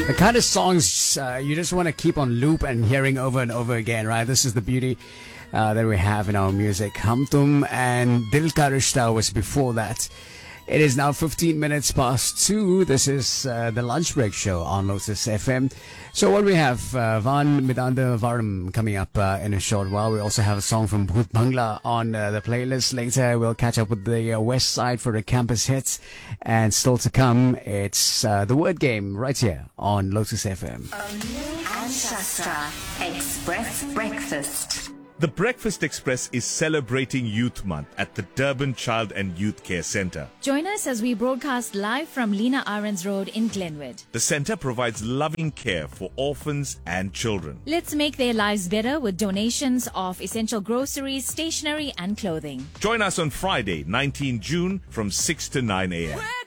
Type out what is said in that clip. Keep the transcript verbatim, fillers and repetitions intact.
The kind of songs uh, you just want to keep on loop and hearing over and over again, right? This is the beauty uh, that we have in our music. Hum Tum and Dil Ka Rishta was before that. It is now fifteen minutes past two. This is uh, the lunch break show on Lotus F M. So what we have, uh, Van Midanda Varam coming up uh, in a short while. We also have a song from Bhoot Bangla on uh, the playlist. Later we'll catch up with the uh, West Side for the campus hits. And still to come, it's uh, the word game right here on Lotus F M. And Shastra Express Breakfast. The Breakfast Express is celebrating Youth Month at the Durban Child and Youth Care Centre. Join us as we broadcast live from Lena Ahrens Road in Glenwood. The centre provides loving care for orphans and children. Let's make their lives better with donations of essential groceries, stationery and clothing. Join us on Friday, nineteenth June from six to nine a.m.